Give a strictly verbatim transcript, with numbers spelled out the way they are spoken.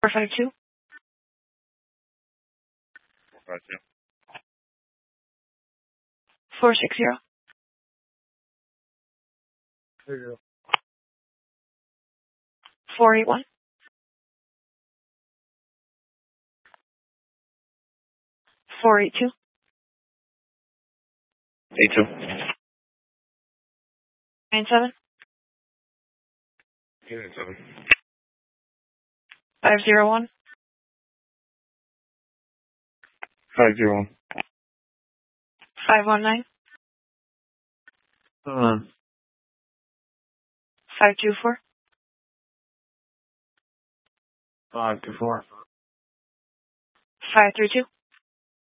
four five two. four five two. four six zero. Zero. four eight one. four eight two. eight two. nine seven. nine seven. five zero one. five zero one. five one nine. Um, five two four. five two four. five three two.